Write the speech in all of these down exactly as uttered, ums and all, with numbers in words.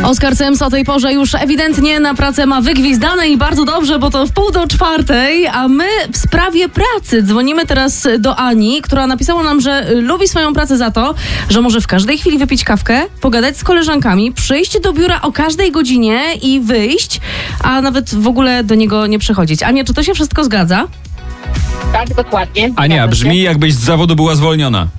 Oskar Sims o tej porze już ewidentnie na pracę ma wygwizdane i bardzo dobrze, bo to w pół do czwartej, a my w sprawie pracy dzwonimy teraz do Ani, która napisała nam, że lubi swoją pracę za to, że może w każdej chwili wypić kawkę, pogadać z koleżankami, przyjść do biura o każdej godzinie i wyjść, a nawet w ogóle do niego nie przychodzić. Ania, czy to się wszystko zgadza? Tak, dokładnie. Ania, brzmi jakbyś z zawodu była zwolniona.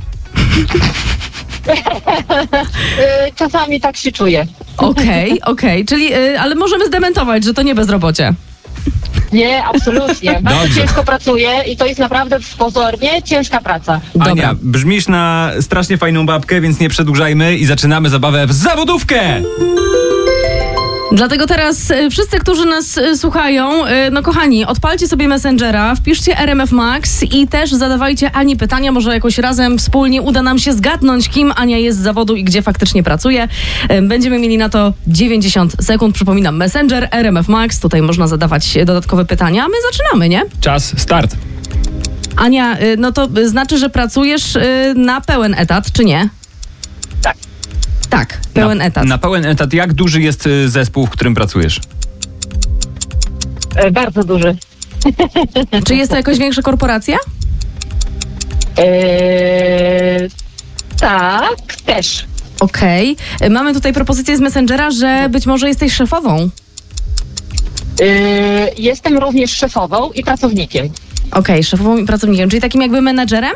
Czasami tak się czuję. Okej, okay, okej, okay. Czyli, y, ale możemy zdementować, że to nie bezrobocie. Nie, absolutnie. Bardzo Dobrze. ciężko pracuję i to jest naprawdę pozornie ciężka praca. Dobra. Ania, brzmisz na strasznie fajną babkę, więc nie przedłużajmy i zaczynamy zabawę w zawodówkę! Dlatego teraz y, wszyscy, którzy nas y, słuchają, y, no kochani, odpalcie sobie Messengera, wpiszcie R M F Max i też zadawajcie Ani pytania, może jakoś razem, wspólnie uda nam się zgadnąć, kim Ania jest z zawodu i gdzie faktycznie pracuje. Y, będziemy mieli na to dziewięćdziesiąt sekund, przypominam, Messenger, R M F Max, tutaj można zadawać dodatkowe pytania, a my zaczynamy, nie? Czas, start. Ania, y, no to znaczy, że pracujesz y, na pełen etat, czy nie? Tak. Tak, pełen na, etat. Na pełen etat. Jak duży jest y, zespół, w którym pracujesz? E, bardzo duży. Czy jest to jakaś większa korporacja? E, tak, też. Okej. Okay. Mamy tutaj propozycję z Messengera, że być może jesteś szefową. E, jestem również szefową i pracownikiem. Okej, okay, szefową i pracownikiem, czyli takim jakby menadżerem?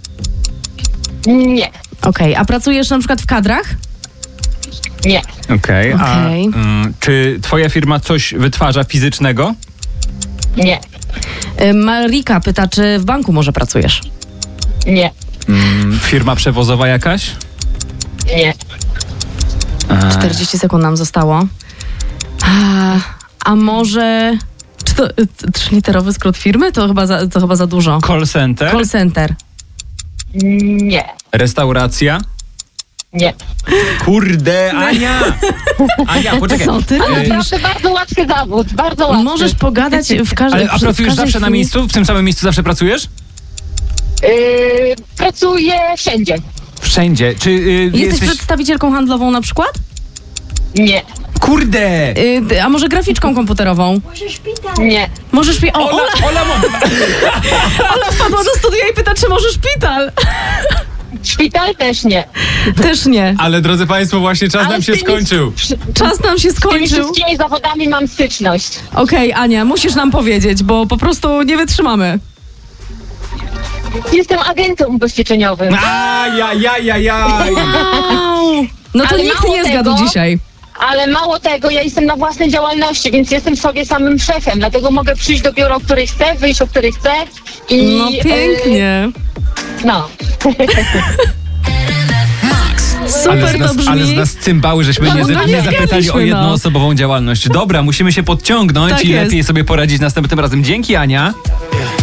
Nie. Okej, okay. A pracujesz na przykład w kadrach? Nie. Okej, okay. A Okej. mm, czy twoja firma coś wytwarza fizycznego? Nie. Y, Marika pyta, czy w banku może pracujesz? Nie. Mm, firma przewozowa jakaś? Nie. A, czterdzieści sekund nam zostało. A, a może... Czy to y, trzyliterowy skrót firmy? To chyba za, to chyba za dużo. call center? Call center. Nie. Restauracja? Nie. Kurde, Ania! Ania, poczekaj. Co ty Ale robisz? naprawdę bardzo łatwy zawód, bardzo łatwy. Możesz pogadać w każdej... Ale, a w pracujesz każdej zawsze na chwili? miejscu? W tym samym miejscu zawsze pracujesz? Yy, pracuję wszędzie. Wszędzie. Czy y, Jesteś, jesteś... przedstawicielką handlową na przykład? Nie. Kurde! Y, a może graficzką komputerową? Nie. Możesz mi... O, Ola, Ola, Ola, mam... Ola wpadła do studia i pyta, czy może szpital? Szpital też nie. Też nie. Ale drodzy Państwo, właśnie czas Ale nam z się tymi- skończył. Czas nam się Z tymi skończył. wszystkimi zawodami mam styczność. Okej, okay, Ania, musisz nam powiedzieć, bo po prostu nie wytrzymamy. Jestem agentem ubezpieczeniowym. Ajajajajaj! Wow. No to Ale nikt mało nie zgadł tego. dzisiaj. Ale mało tego, ja jestem na własnej działalności, więc jestem sobie samym szefem. Dlatego mogę przyjść do biura, o której chcę, wyjść, o której chcę. I, No pięknie. Yy, no. Super Ale z, nas, to brzmi. ale z nas cymbały, żeśmy nie, No, za- no nie nie zapytali o zgadliśmy, no. jednoosobową działalność. Dobra, musimy się podciągnąć Tak i jest. lepiej sobie poradzić następnym razem. Dzięki, Ania.